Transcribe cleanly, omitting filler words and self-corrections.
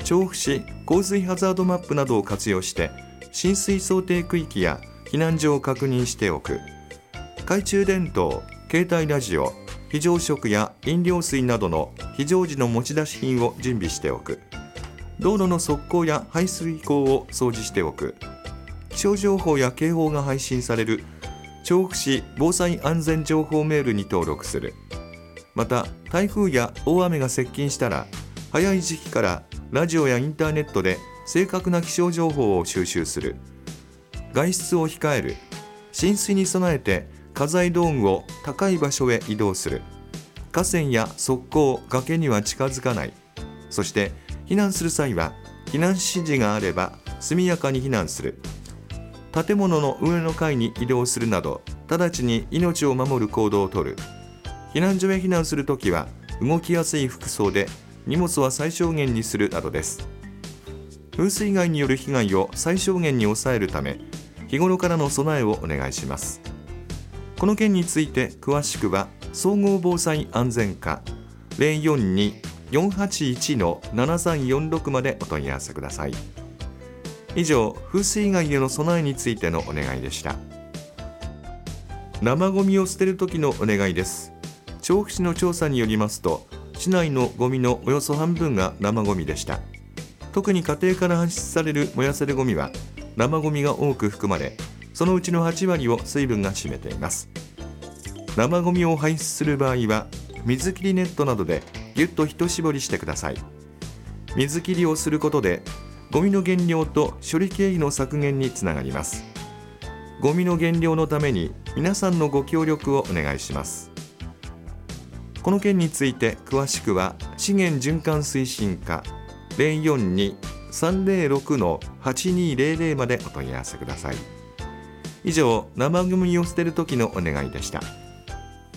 調布市洪水ハザードマップなどを活用して浸水想定区域や避難所を確認しておく。懐中電灯、携帯ラジオ、非常食や飲料水などの非常時の持ち出し品を準備しておく。道路の側溝や排水溝を掃除しておく。気象情報や警報が配信される調布市防災安全情報メールに登録する。また、台風や大雨が接近したら、早い時期からラジオやインターネットで正確な気象情報を収集する。外出を控える。浸水に備えて家財道具を高い場所へ移動する。河川や側溝、崖には近づかない。そして避難する際は避難指示があれば速やかに避難する。建物の上の階に移動するなど直ちに命を守る行動をとる。避難所へ避難するときは動きやすい服装で荷物は最小限にするなどです。風水害による被害を最小限に抑えるため、日頃からの備えをお願いします。この件について詳しくは総合防災安全課 042-481-7346 までお問い合わせください。以上、風水害への備えについてのお願いでした。生ゴミを捨てる時のお願いです。調布市の調査によりますと、市内のゴミのおよそ半分が生ゴミでした。特に家庭から発出される燃やせるゴミは生ゴミが多く含まれ、そのうちの8割を水分が占めています。生ゴミを排出する場合は水切りネットなどでぎゅっと一絞りしてください。水切りをすることでゴミの減量と処理経費の削減につながります。ゴミの減量のために皆さんのご協力をお願いします。この件について詳しくは資源循環推進課 042-306-8200 までお問い合わせください。以上、生ゴミを捨てる時のお願いでした。